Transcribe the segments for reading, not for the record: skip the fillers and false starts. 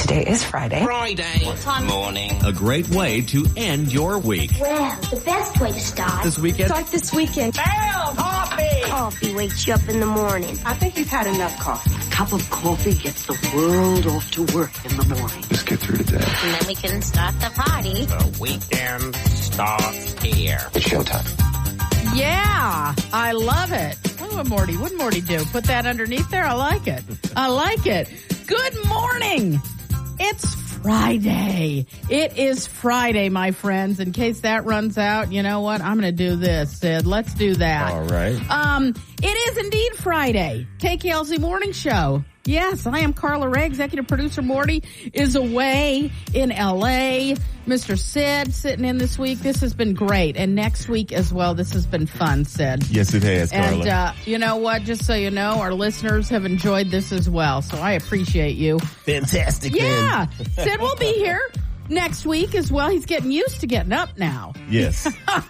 Today is Friday. What time? Morning. A great way to end your week. Well, the best way to start. This weekend. Start this weekend. Bam! Coffee! Coffee wakes you up in the morning. I think you've had enough coffee. A cup of coffee gets the world off to work in the morning. Just get through today. And then we can start the party. The weekend starts here. It's showtime. Yeah, I love it. What would Morty do? Put that underneath there? I like it. I like it. Good morning. It's Friday. It is Friday, my friends. In case that runs out, you know what? I'm going to do this, Sid. Let's do that. All right. It is indeed Friday. KKLZ Morning Show. Yes, I am Carla Ray. Executive producer Morty is away in L.A. Mr. Sid sitting in this week. This has been great. And next week as well, this has been fun, Sid. Yes, it has, Carla. And you know what? Just so you know, our listeners have enjoyed this as well. So I appreciate you. Fantastic, Yeah. man. Sid will be here next week as well. He's getting used to getting up now. Yes.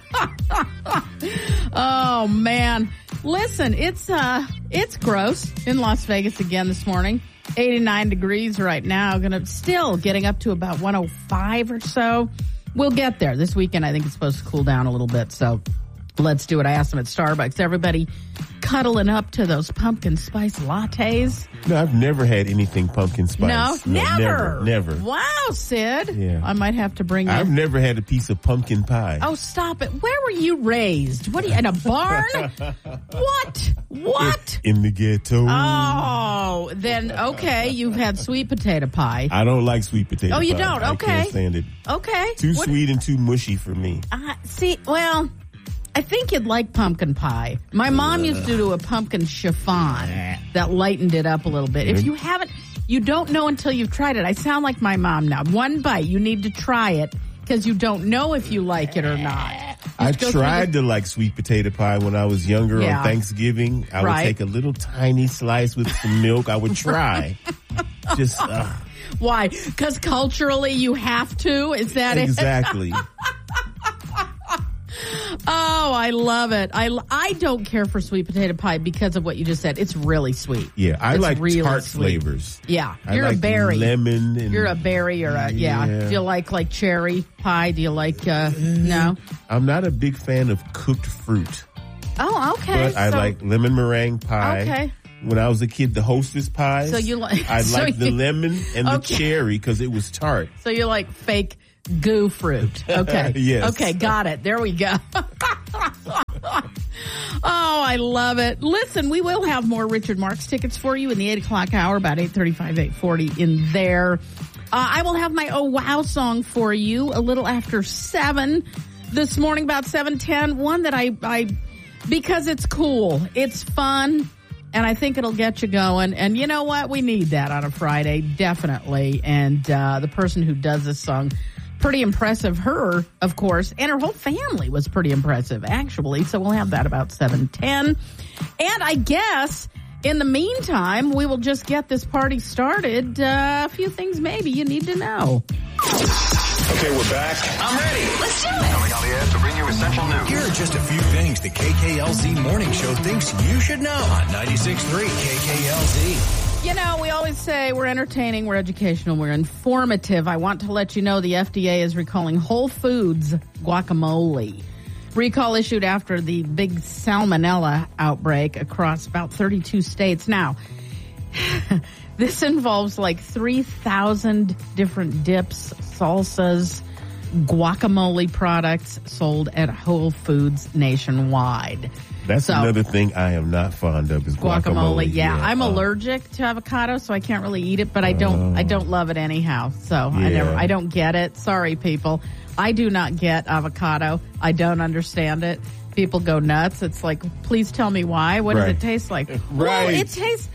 Oh, man. Listen, it's gross in Las Vegas again this morning. 89 degrees right now. Still getting up to about 105 or so. We'll get there. This weekend, I think it's supposed to cool down a little bit. So let's do it. I asked them at Starbucks. Everybody cuddling up to those pumpkin spice lattes. No, I've never had anything pumpkin spice. No, never. Never. Wow, Sid. Yeah. I might have to bring you. I've never had a piece of pumpkin pie. Oh, stop it. Where were you raised? What are you, in a barn? What? In the ghetto. Oh, then, okay, you've had sweet potato pie. I don't like sweet potato pie. Oh, you don't? I Okay. can't stand it. Okay. Too sweet and too mushy for me. Well, I think you'd like pumpkin pie. My mom used to do a pumpkin chiffon that lightened it up a little bit. If you haven't, you don't know until you've tried it. I sound like my mom now. One bite, you need to try it because you don't know if you like it or not. I tried to like sweet potato pie when I was younger Yeah. on Thanksgiving. I would take a little tiny slice with some milk. I would try. Just Why? Because culturally you have to? Is that exactly. it? Oh, I love it. I don't care for sweet potato pie because of what you just said. It's really sweet. Yeah, I It's like really tart sweet. flavors. Yeah, I you're like a berry. Lemon. And, You're a berry or a, yeah. Do you like cherry pie? Do you like, no? I'm not a big fan of cooked fruit. Oh, okay. But I like lemon meringue pie. Okay. When I was a kid, the Hostess pies. So you like? I so liked the you- lemon and the Okay. cherry because it was tart. So you like fake goo fruit. Okay. Yes. Okay, got it. There we go. Oh, I love it. Listen, we will have more Richard Marx tickets for you in the 8 o'clock hour, about 8:35, 8:40 in there. I will have my Oh Wow song for you a little after 7 this morning, about 7:10. One that I because it's cool. It's fun. And I think it'll get you going. And you know what? We need that on a Friday, definitely. And the person who does this song, pretty impressive. Her, of course, and her whole family was pretty impressive, actually. So we'll have that about 7:10. And I guess in the meantime, we will just get this party started. A few things maybe you need to know. Okay, we're back. I'm ready. Let's do it. Coming on the air to bring you essential news. Here are just a few things the KKLZ Morning Show thinks you should know on 96.3 KKLZ. You know, we always say we're entertaining, we're educational, we're informative. I want to let you know the FDA is recalling Whole Foods guacamole. Recall issued after the big salmonella outbreak across about 32 states. Now, this involves like 3,000 different dips, salsas, guacamole products sold at Whole Foods nationwide. That's another thing I am not fond of is guacamole. Yeah, I'm allergic to avocado, so I can't really eat it, but I don't love it anyhow. So I don't get it. Sorry, people. I do not get avocado. I don't understand it. People go nuts. It's like, please tell me why. What does it taste like? Well, it tastes,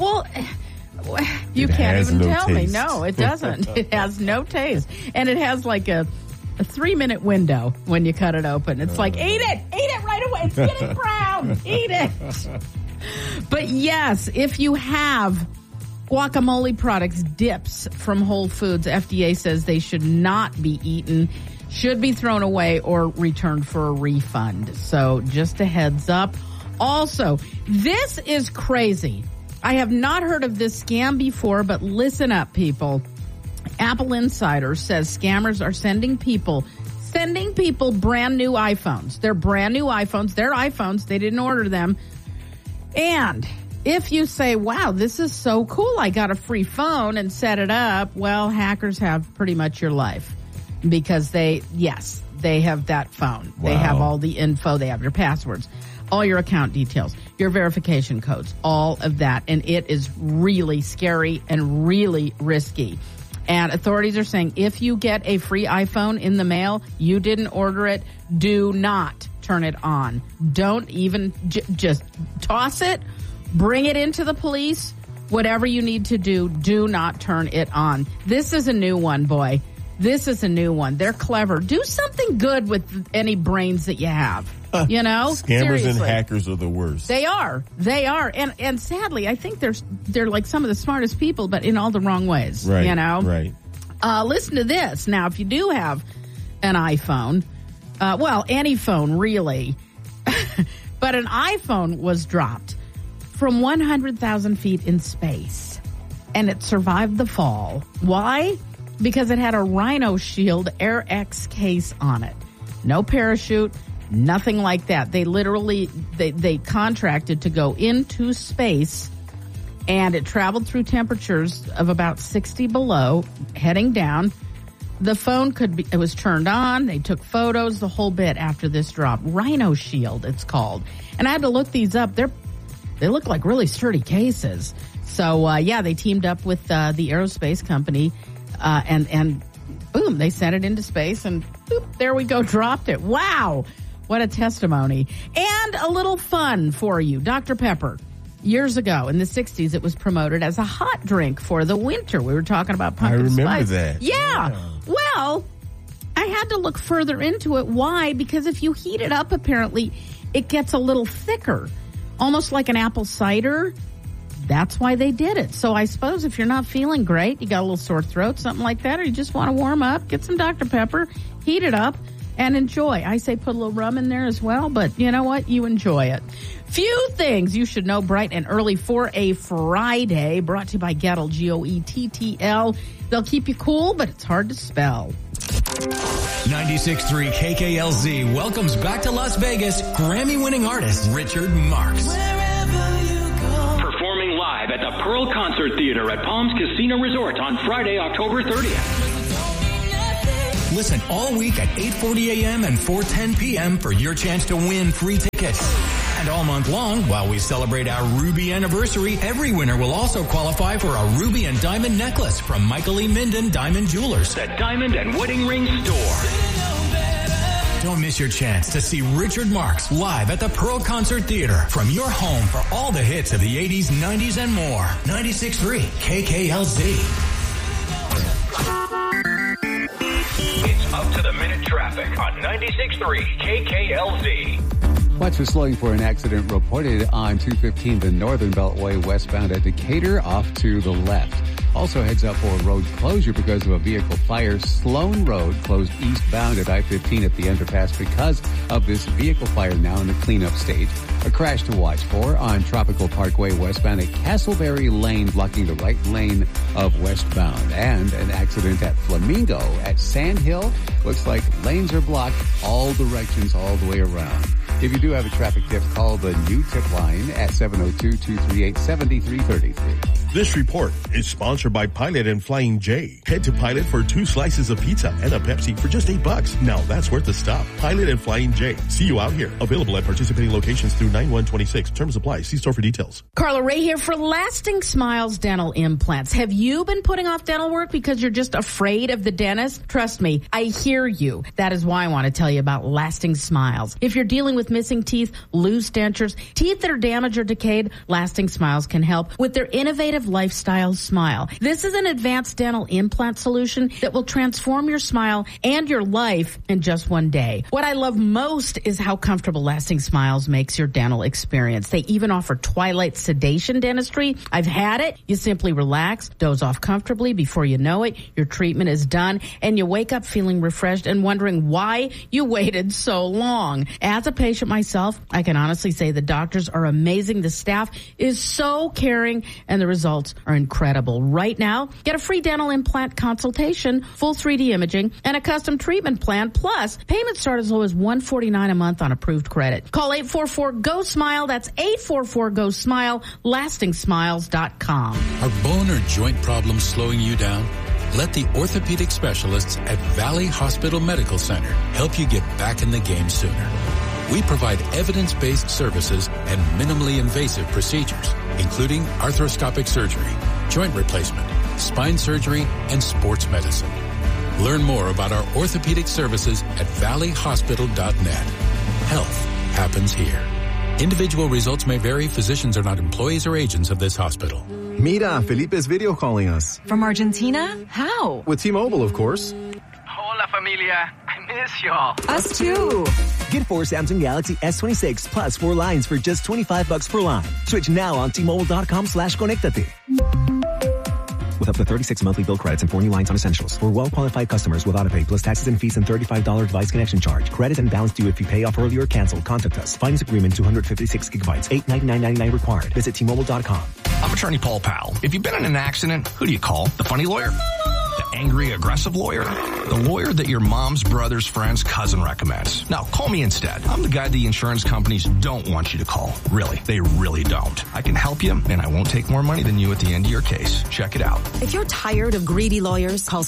you can't even tell me. No, it doesn't. It has no taste. And it has like a 3-minute window when you cut it open. It's like, eat it right away. It's getting brown. Eat it. But yes, if you have guacamole products, dips from Whole Foods, FDA says they should not be eaten, should be thrown away or returned for a refund. So just a heads up. Also, this is crazy. I have not heard of this scam before, but listen up, people. Apple Insider says scammers are sending people brand new iPhones. They're brand new iPhones. They're iPhones. They didn't order them. And if you say, wow, this is so cool, I got a free phone and set it up, well, hackers have pretty much your life because they have that phone. Wow. They have all the info. They have your passwords, all your account details, your verification codes, all of that. And it is really scary and really risky. And authorities are saying if you get a free iPhone in the mail, you didn't order it, do not turn it on. Don't even just toss it, bring it into the police, whatever you need to do, do not turn it on. This is a new one, boy. This is a new one. They're clever. Do something good with any brains that you have. You know? Scammers Seriously. and hackers are the worst. They are. And sadly, I think they're like some of the smartest people, but in all the wrong ways. Right. You know? Right. Listen to this. Now, if you do have an iPhone, any phone really, but an iPhone was dropped from 100,000 feet in space, and it survived the fall. Why? Because it had a Rhino Shield AirX case on it. No parachute, nothing like that. They literally, they contracted to go into space, and it traveled through temperatures of about 60 below, heading down. The phone it was turned on. They took photos, the whole bit after this drop. Rhino Shield, it's called. And I had to look these up. They look like really sturdy cases. So, they teamed up with the aerospace company, and boom, they sent it into space, and boop, there we go, dropped it. Wow, what a testimony. And a little fun for you. Dr. Pepper. Years ago, in the 60s, it was promoted as a hot drink for the winter. We were talking about pumpkin spice. I remember that. Yeah. Well, I had to look further into it. Why? Because if you heat it up, apparently, it gets a little thicker, almost like an apple cider. That's why they did it. So I suppose if you're not feeling great, you got a little sore throat, something like that, or you just want to warm up, get some Dr. Pepper, heat it up, and enjoy. I say put a little rum in there as well, but you know what? You enjoy it. Few things you should know bright and early for a Friday, brought to you by Gettle, Goettl. They'll keep you cool, but it's hard to spell. 96.3 KKLZ welcomes back to Las Vegas Grammy-winning artist Richard Marx. Performing live at the Pearl Concert Theater at Palms Casino Resort on Friday, October 30th. Listen all week at 8:40 a.m. and 4:10 p.m. for your chance to win free tickets. And all month long, while we celebrate our Ruby anniversary, every winner will also qualify for a Ruby and Diamond necklace from Michael E. Minden Diamond Jewelers. The Diamond and Wedding Ring Store. Don't miss your chance to see Richard Marx live at the Pearl Concert Theater from your home for all the hits of the 80s, 90s, and more. 96.3 KKLZ. It's up to the minute traffic on 96.3 KKLZ. Watch for slowing for an accident reported on 215, the Northern Beltway westbound at Decatur, off to the left. Also heads up for a road closure because of a vehicle fire. Sloan Road closed eastbound at I-15 at the underpass because of this vehicle fire, now in the cleanup stage. A crash to watch for on Tropical Parkway westbound at Castleberry Lane, blocking the right lane of westbound. And an accident at Flamingo at Sand Hill. Looks like lanes are blocked all directions all the way around. If you do have a traffic tip, call the new tip line at 702-238-7333. This report is sponsored by Pilot and Flying J. Head to Pilot for 2 slices of pizza and a Pepsi for just $8. Now that's worth the stop. Pilot and Flying J. See you out here. Available at participating locations through 9/1/26. Terms apply. See store for details. Carla Ray here for Lasting Smiles Dental Implants. Have you been putting off dental work because you're just afraid of the dentist? Trust me, I hear you. That is why I want to tell you about Lasting Smiles. If you're dealing with missing teeth, loose dentures, teeth that are damaged or decayed, Lasting Smiles can help with their innovative lifestyle smile. This is an advanced dental implant solution that will transform your smile and your life in just one day. What I love most is how comfortable Lasting Smiles makes your dental experience. They even offer twilight sedation dentistry. I've had it. You simply relax, doze off comfortably. Before you know it, your treatment is done, and you wake up feeling refreshed and wondering why you waited so long. As a patient myself, I can honestly say the doctors are amazing. The staff is so caring, and the results results are incredible. Right now, get a free dental implant consultation, full 3D imaging, and a custom treatment plan. Plus, payments start as low as $149 a month on approved credit. Call 844-GO-SMILE. That's 844-GO-SMILE, lastingsmiles.com. Are bone or joint problems slowing you down? Let the orthopedic specialists at Valley Hospital Medical Center help you get back in the game sooner. We provide evidence-based services and minimally invasive procedures, including arthroscopic surgery, joint replacement, spine surgery, and sports medicine. Learn more about our orthopedic services at valleyhospital.net. Health happens here. Individual results may vary. Physicians are not employees or agents of this hospital. Mira, Felipe's video calling us. From Argentina? How? With T-Mobile, of course. Hola, familia. I miss y'all. Us too. Get 4 Samsung Galaxy S26 plus 4 lines for just $25 per line. Switch now on T-Mobile.com/Conectate. With up to 36 monthly bill credits and 4 new lines on essentials. For well-qualified customers with autopay plus taxes and fees and $35 device connection charge. Credit and balance due if you pay off early or cancel. Contact us. Finance agreement 256 gigabytes. $899.99 required. Visit T-Mobile.com. I'm attorney Paul Powell. If you've been in an accident, who do you call? The funny lawyer? The angry, aggressive lawyer? The lawyer that your mom's brother's friend's cousin recommends. Now, call me instead. I'm the guy the insurance companies don't want you to call. Really, they really don't. I can help you, and I won't take more money than you at the end of your case. Check it out. If you're tired of greedy lawyers, call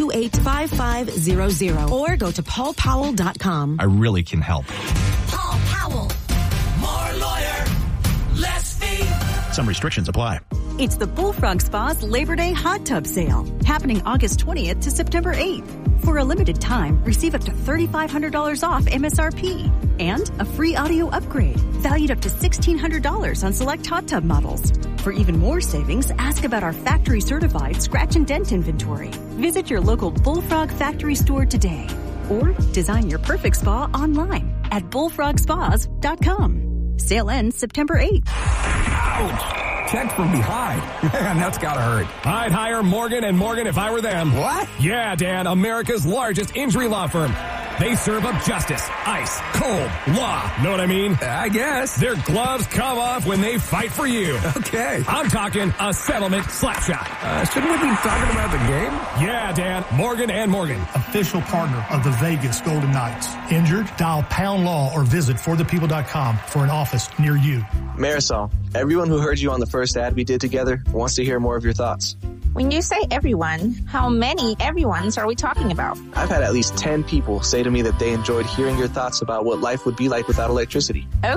728-5500 or go to paulpowell.com. I really can help. Paul Powell. More lawyer, less fee. Some restrictions apply. It's the Bullfrog Spa's Labor Day Hot Tub Sale, happening August 20th to September 8th. For a limited time, receive up to $3,500 off MSRP and a free audio upgrade valued up to $1,600 on select hot tub models. For even more savings, ask about our factory-certified scratch and dent inventory. Visit your local Bullfrog factory store today or design your perfect spa online at bullfrogspas.com. Sale ends September 8th. Ouch! Checked from behind. Man, that's gotta hurt. I'd hire Morgan & Morgan if I were them. What? Yeah, Dan, America's largest injury law firm. They serve up justice, ice, cold, law. Know what I mean? I guess. Their gloves come off when they fight for you. Okay. I'm talking a settlement slap shot. Shouldn't we be talking about the game? Yeah, Dan, Morgan & Morgan. Official partner of the Vegas Golden Knights. Injured? Dial Pound Law or visit forthepeople.com for an office near you. Marisol, everyone who heard you on the first ad we did together wants to hear more of your thoughts. When you say everyone, how many everyones are we talking about? I've had at least 10 people say to me that they enjoyed hearing your thoughts about what life would be like without electricity.